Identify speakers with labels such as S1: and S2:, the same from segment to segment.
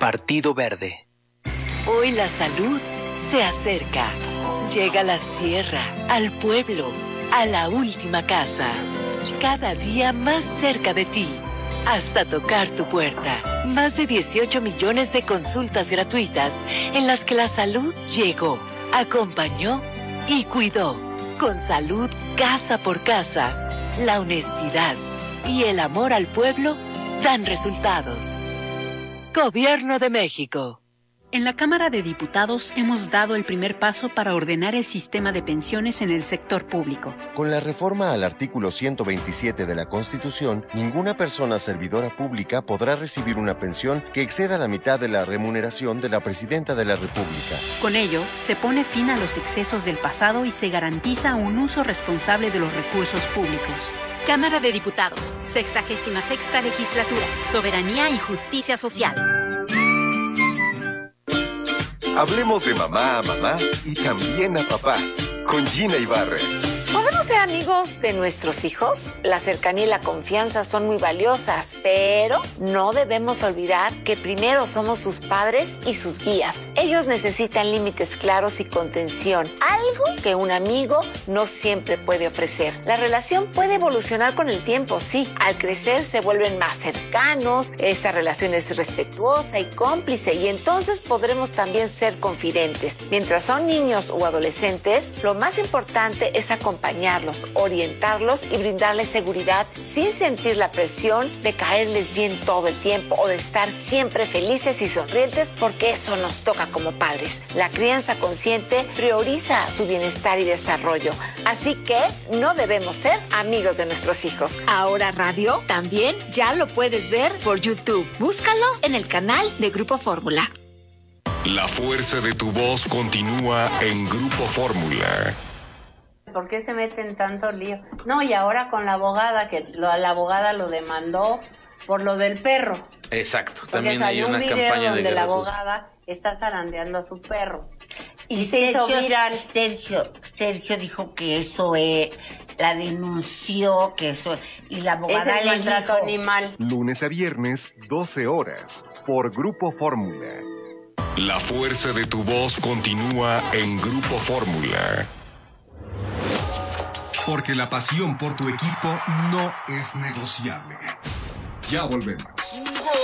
S1: Partido Verde.
S2: Hoy la salud se acerca. Llega a la sierra, al pueblo, a la última casa. Cada día más cerca de ti, hasta tocar tu puerta. Más de 18 millones de consultas gratuitas en las que la salud llegó, acompañó y cuidó. Con salud casa por casa, la honestidad y el amor al pueblo dan resultados. Gobierno de México.
S3: En la Cámara de Diputados hemos dado el primer paso para ordenar el sistema de pensiones en el sector público.
S4: Con la reforma al artículo 127 de la Constitución, ninguna persona servidora pública podrá recibir una pensión que exceda la mitad de la remuneración de la Presidenta de la República.
S3: Con ello, se pone fin a los excesos del pasado y se garantiza un uso responsable de los recursos públicos.
S5: Cámara de Diputados, 66ª Legislatura, Soberanía y Justicia Social.
S6: Hablemos de mamá a mamá y también a papá, con Gina Ibarra.
S7: ¿Podemos ser amigos de nuestros hijos? La cercanía y la confianza son muy valiosas, pero no debemos olvidar que primero somos sus padres y sus guías. Ellos necesitan límites claros y contención, algo que un amigo no siempre puede ofrecer. La relación puede evolucionar con el tiempo, sí. Al crecer se vuelven más cercanos, esa relación es respetuosa y cómplice, y entonces podremos también ser confidentes. Mientras son niños o adolescentes, lo más importante es acompañarlos, orientarlos y brindarles seguridad sin sentir la presión de caerles bien todo el tiempo o de estar siempre felices y sonrientes, porque eso nos toca como padres. La crianza consciente prioriza su bienestar y desarrollo, así que no debemos ser amigos de nuestros hijos. Ahora Radio también ya lo puedes ver por YouTube. Búscalo en el canal de Grupo Fórmula.
S8: La fuerza de tu voz continúa en Grupo Fórmula.
S9: ¿Por qué se meten tanto lío? No, y ahora con la abogada, que la abogada lo demandó por lo del perro.
S10: Exacto,
S9: Porque
S10: también hay una campaña de
S9: salió un video donde la
S10: guerra sucia.
S9: abogada está zarandeando a su perro.
S11: Y
S9: se hizo viral.
S11: Sergio dijo que eso la denunció, que eso, y la abogada
S9: es
S11: le
S9: maltrato
S11: dijo...
S9: animal.
S6: Lunes a viernes, 12 horas, por Grupo Fórmula.
S8: La fuerza de tu voz continúa en Grupo Fórmula.
S12: Porque la pasión por tu equipo no es negociable. Ya volvemos.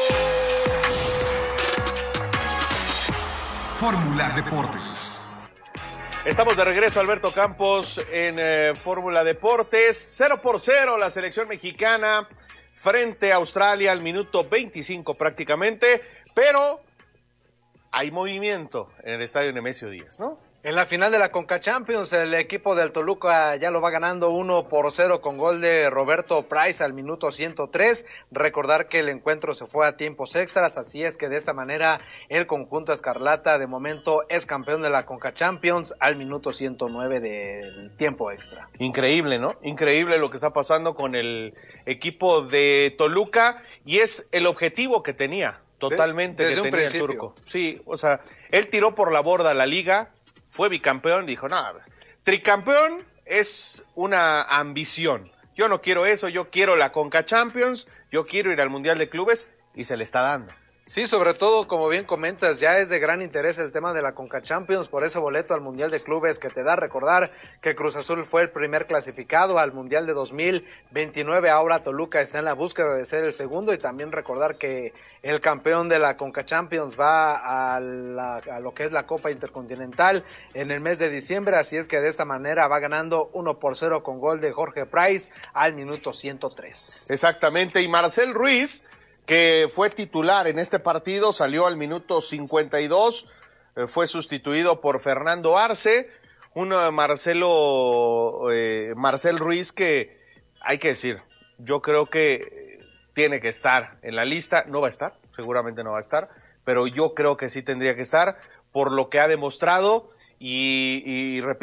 S12: Fórmula Deportes.
S13: Estamos de regreso, Alberto Campos, en Fórmula Deportes. 0-0 la selección mexicana frente a Australia al minuto 25 prácticamente, pero hay movimiento en el estadio Nemesio Díaz, ¿no?
S14: En la final de la Conca Champions, el equipo del Toluca ya lo va ganando 1-0 con gol de Roberto Price al minuto 103. Recordar que el encuentro se fue a tiempos extras, así es que de esta manera el conjunto escarlata de momento es campeón de la Conca Champions al minuto 109 del tiempo extra.
S13: Increíble, ¿no? Increíble lo que está pasando con el equipo de Toluca, y es el objetivo que tenía totalmente
S14: desde
S13: que
S14: un
S13: tenía el
S14: principio.
S13: turco. Sí, o sea, él tiró por la borda la liga, fue bicampeón, dijo, no, tricampeón es una ambición. Yo no quiero eso, yo quiero la Conca Champions, yo quiero ir al Mundial de Clubes, y se le está dando.
S14: Sí, sobre todo, como bien comentas, ya es de gran interés el tema de la Conca Champions por ese boleto al Mundial de Clubes que te da. Recordar que Cruz Azul fue el primer clasificado al Mundial de 2029, ahora Toluca está en la búsqueda de ser el segundo, y también recordar que el campeón de la Conca Champions va a lo que es la Copa Intercontinental en el mes de diciembre, así es que de esta manera va ganando 1-0 con gol de Jorge Price al minuto 103.
S13: Exactamente, y Marcel Ruiz, que fue titular en este partido, salió al minuto 52, fue sustituido por Fernando Arce, Marcel Ruiz que, hay que decir, yo creo que tiene que estar en la lista, no va a estar, seguramente no va a estar, pero yo creo que sí tendría que estar por lo que ha demostrado, y repito,